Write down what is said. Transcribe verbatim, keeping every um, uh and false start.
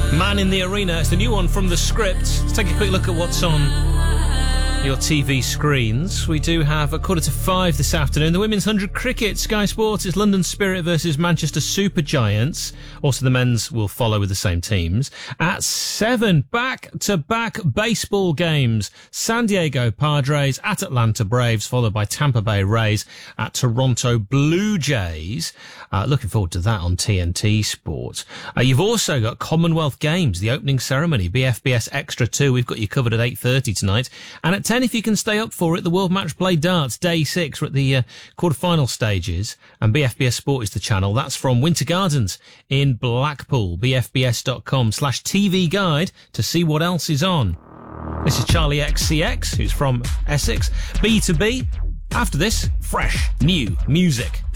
Man in the Arena. It's the new one from The Script. Let's take a quick look at what's on your T V screens. We do have a quarter to five this afternoon. The Women's one hundred cricket, Sky Sports. It's London Spirit versus Manchester Supergiants. Also, the men's will follow with the same teams. At seven, back-to-back baseball games. San Diego Padres at Atlanta Braves, followed by Tampa Bay Rays at Toronto Blue Jays. Uh, looking forward to that on T N T Sport. Uh, you've also got Commonwealth Games, the opening ceremony, B F B S Extra two. We've got you covered at eight thirty tonight. And at ten, if you can stay up for it, the World Match Play Darts, Day six. We're at the uh, quarter-final stages, and B F B S Sport is the channel. That's from Winter Gardens in Blackpool. B F B S dot com slash T V guide to see what else is on. This is Charlie X C X, who's from Essex. B to B. After this, fresh, new music.